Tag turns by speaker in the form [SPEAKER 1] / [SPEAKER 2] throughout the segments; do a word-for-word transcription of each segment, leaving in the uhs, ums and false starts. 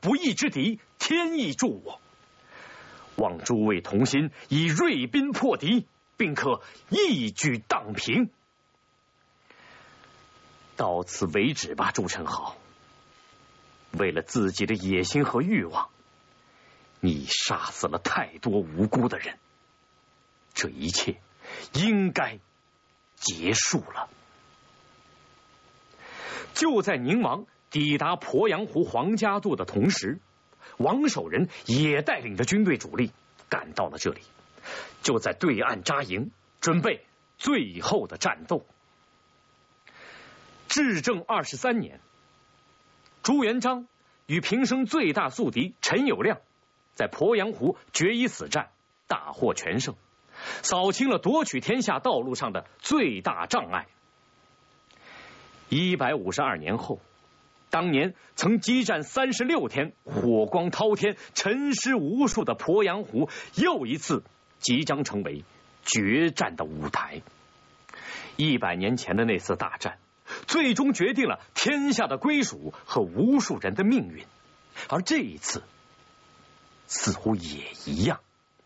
[SPEAKER 1] 不义之敌，天意助我。望诸位同心，以锐兵破敌，并可一举荡平。到此为止吧，朱宸濠。为了自己的野心和欲望，你杀死了太多无辜的人，这一切应该结束了。就在宁王抵达鄱阳湖黄家渡的同时，王守仁也带领着军队主力赶到了这里，就在对岸扎营，准备最后的战斗。至正二十三年，朱元璋与平生最大宿敌陈友谅在鄱阳湖决一死战，大获全胜，扫清了夺取天下道路上的最大障碍。一百五十二年后，当年曾激战三十六天、火光滔天、沉尸无数的鄱阳湖，又一次即将成为决战的舞台。一百年前的那次大战，最终决定了天下的归属和无数人的命运，而这一次似乎也一样。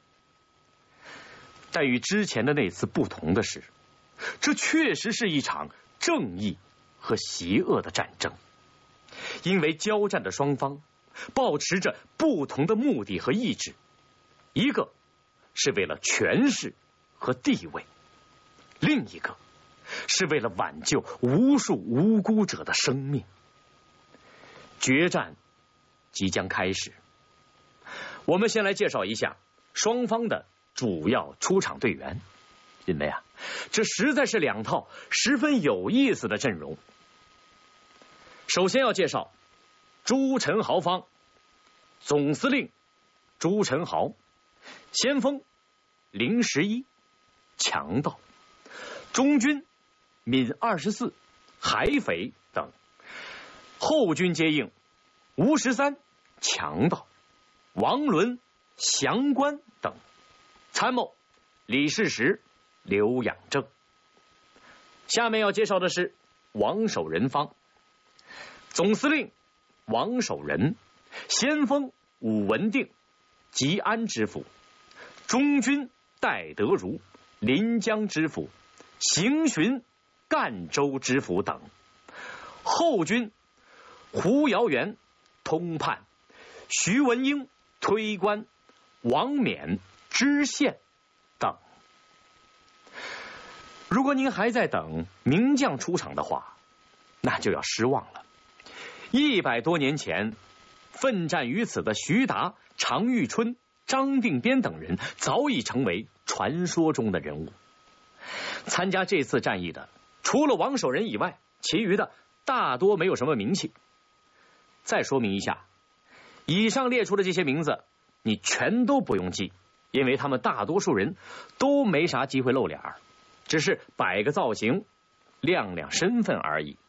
[SPEAKER 1] 但与之前的那次不同的是，这确实是一场正义和邪恶的战争，因为交战的双方抱持着不同的目的和意志，一个是为了权势和地位，另一个是为了挽救无数无辜者的生命。决战即将开始，我们先来介绍一下双方的主要出场队员，因为啊，这实在是两套十分有意思的阵容。首先要介绍朱宸濠方，总司令朱宸濠，先锋零十一，强盗；中军闵二十四、海匪等；后军接应吴十三、强盗；王伦、降官等；参谋李世石、刘养正。下面要介绍的是王守仁方，总司令王守仁，先锋武文定、吉安知府；中军戴德儒、临江知府；行巡赣州知府等；后军胡尧元、通判；徐文英、推官；王冕、知县等。如果您还在等名将出场的话，那就要失望了。一百多年前，奋战于此的徐达、常遇春、张定边等人早已成为传说中的人物。参加这次战役的，除了王守仁以外，其余的大多没有什么名气。再说明一下，以上列出的这些名字，你全都不用记，因为他们大多数人都没啥机会露脸，只是摆个造型，亮亮身份而已。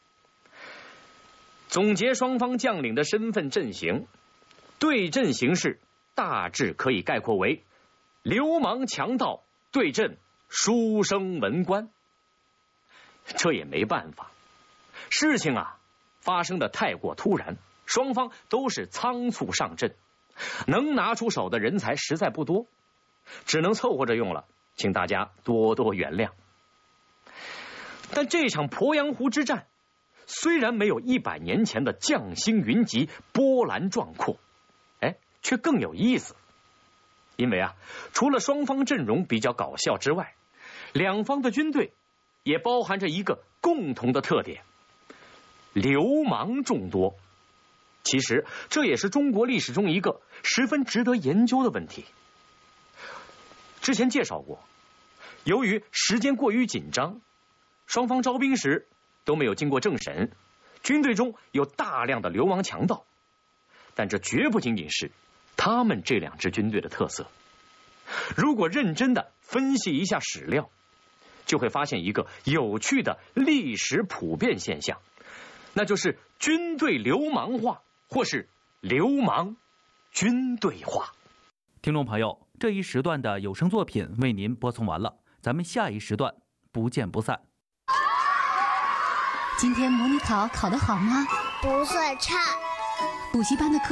[SPEAKER 1] 总结双方将领的身份阵型，对阵形势大致可以概括为流氓强盗对阵书生文官。这也没办法，事情啊发生的太过突然，双方都是仓促上阵，能拿出手的人才实在不多，只能凑合着用了，请大家多多原谅。但这场鄱阳湖之战虽然没有一百年前的将星云集、波澜壮阔，哎，却更有意思。因为啊，除了双方阵容比较搞笑之外，两方的军队也包含着一个共同的特点：流氓众多。其实这也是中国历史中一个十分值得研究的问题。之前介绍过，由于时间过于紧张，双方招兵时都没有经过政审，军队中有大量的流氓强盗，但这绝不仅仅是他们这两支军队的特色。如果认真的分析一下史料，就会发现一个有趣的历史普遍现象，那就是军队流氓化，或是流氓军队化。
[SPEAKER 2] 听众朋友，这一时段的有声作品为您播送完了，咱们下一时段不见不散。
[SPEAKER 3] 今天模拟考考得好吗？
[SPEAKER 4] 不算差。
[SPEAKER 3] 补习班的课